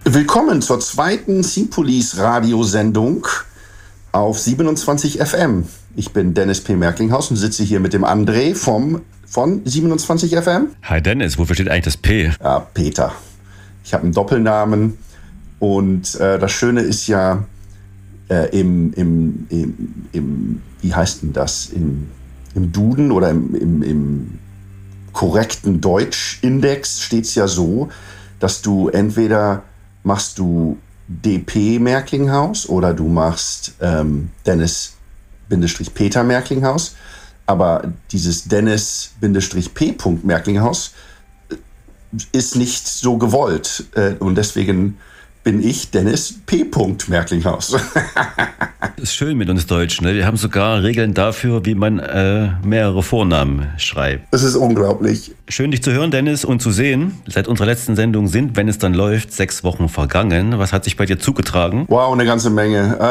Willkommen zur zweiten Seapolice Radiosendung auf 27 FM. Ich bin Dennis P. Merklinghaus und sitze hier mit dem André von 27 FM. Hi Dennis, wofür steht eigentlich das P? Ja, Peter. Ich habe einen Doppelnamen und das Schöne ist ja wie heißt denn das? Im Duden oder im korrekten Deutschindex steht es ja so, dass du entweder machst du DP Merklinghaus oder du machst Dennis-Peter Merklinghaus. Aber dieses Dennis-P. Merklinghaus ist nicht so gewollt. Und deswegen bin ich Dennis P. Merklinghaus. Das ist schön mit uns Deutschen. Ne? Wir haben sogar Regeln dafür, wie man mehrere Vornamen schreibt. Das ist unglaublich. Schön, dich zu hören, Dennis, und zu sehen. Seit unserer letzten Sendung sind, wenn es dann läuft, 6 Wochen vergangen. Was hat sich bei dir zugetragen? Wow, eine ganze Menge.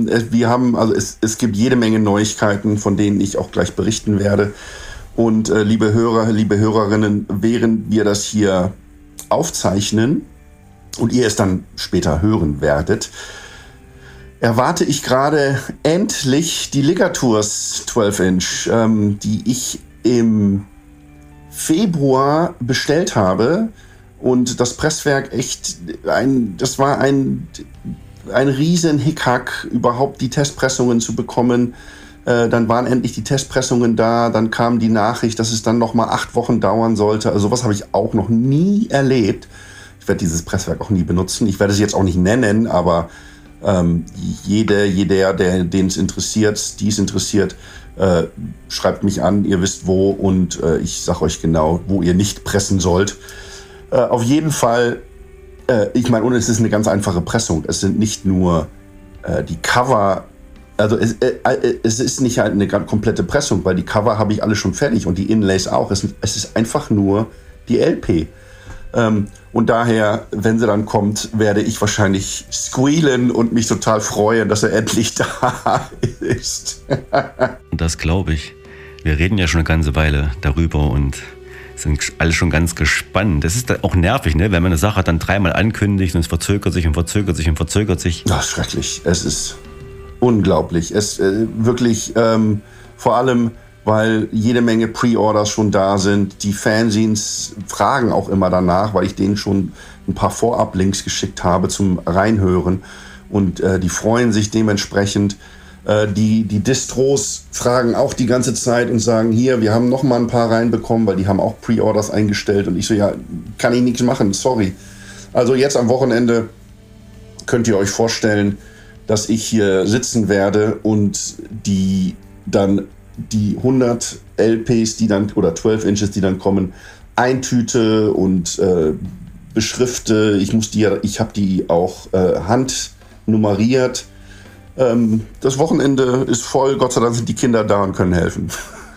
Es gibt jede Menge Neuigkeiten, von denen ich auch gleich berichten werde. Und liebe Hörer, liebe Hörerinnen, während wir das hier aufzeichnen und ihr es dann später hören werdet, erwarte ich gerade endlich die Ligatures 12-Inch, die ich im Februar bestellt habe. Und das Presswerk das war ein riesen Hickhack, überhaupt die Testpressungen zu bekommen. Dann waren endlich die Testpressungen da, dann kam die Nachricht, dass es dann nochmal 8 Wochen dauern sollte. Also sowas habe ich auch noch nie erlebt. Ich werde dieses Presswerk auch nie benutzen. Ich werde es jetzt auch nicht nennen, aber jeder, den es interessiert, die es interessiert, schreibt mich an, ihr wisst wo und ich sage euch genau, wo ihr nicht pressen sollt. Auf jeden Fall, ich meine, und es ist eine ganz einfache Pressung. Es sind nicht nur die Cover, also es ist nicht halt eine komplette Pressung, weil die Cover habe ich alle schon fertig und die Inlays auch. Es ist einfach nur die LP. Und daher, wenn sie dann kommt, werde ich wahrscheinlich squealen und mich total freuen, dass er endlich da ist. Das glaube ich. Wir reden ja schon eine ganze Weile darüber und sind alle schon ganz gespannt. Das ist auch nervig, ne? Wenn man eine Sache dann 3-mal ankündigt und es verzögert sich und verzögert sich und verzögert sich. Ach, schrecklich. Es ist unglaublich. Es wirklich vor allem, weil jede Menge Pre-Orders schon da sind. Die Fanzines fragen auch immer danach, weil ich denen schon ein paar Vorab-Links geschickt habe zum Reinhören. Und die freuen sich dementsprechend. Die Distros fragen auch die ganze Zeit und sagen, hier, wir haben noch mal ein paar reinbekommen, weil die haben auch Pre-Orders eingestellt. Und ich so, ja, kann ich nichts machen, sorry. Also jetzt am Wochenende könnt ihr euch vorstellen, dass ich hier sitzen werde und die 100 LPs, die dann, oder 12 Inches, die dann kommen, eintüte und beschrifte. Ich habe die auch handnummeriert. Das Wochenende ist voll. Gott sei Dank sind die Kinder da und können helfen.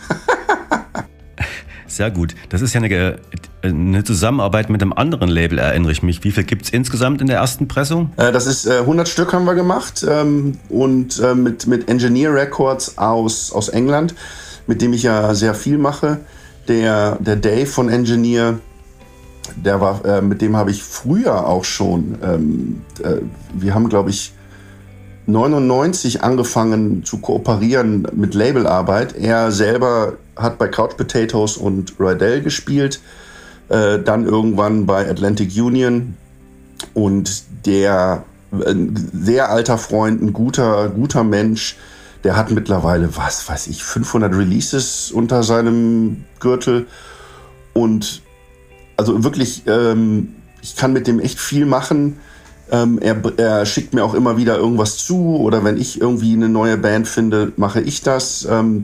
Sehr gut. Das ist ja eine Zusammenarbeit mit einem anderen Label, erinnere ich mich. Wie viel gibt es insgesamt in der ersten Pressung? Das ist 100 Stück haben wir gemacht und mit Engineer Records aus England, mit dem ich ja sehr viel mache. Der Dave von Engineer, mit dem habe ich früher auch schon, wir haben, glaube ich, 99 angefangen zu kooperieren mit Labelarbeit. Er selber hat bei Couch Potatoes und Rydell gespielt, dann irgendwann bei Atlantic Union und ein sehr alter Freund, ein guter Mensch, der hat mittlerweile, 500 Releases unter seinem Gürtel und also wirklich, ich kann mit dem echt viel machen. Er schickt mir auch immer wieder irgendwas zu oder wenn ich irgendwie eine neue Band finde, mache ich das.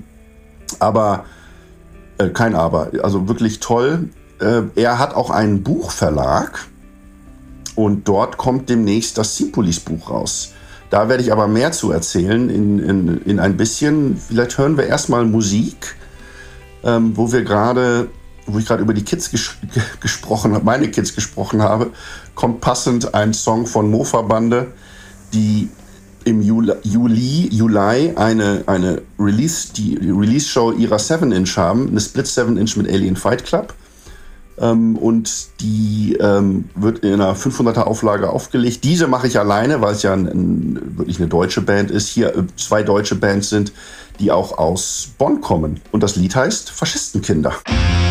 Kein Aber, also wirklich toll. Er hat auch einen Buchverlag und dort kommt demnächst das Seapolice Buch raus. Da werde ich aber mehr zu erzählen in ein bisschen. Vielleicht hören wir erstmal Musik, wo ich gerade über die Kids meine Kids gesprochen habe, kommt passend ein Song von Mofa-Bande, die im Juli eine Release-Show ihrer 7-Inch haben, eine Split 7-Inch mit Alien Fight Club. Und die wird in einer 500er Auflage aufgelegt. Diese mache ich alleine, weil es ja wirklich eine deutsche Band ist. Hier 2 deutsche Bands sind, die auch aus Bonn kommen. Und das Lied heißt Faschistenkinder.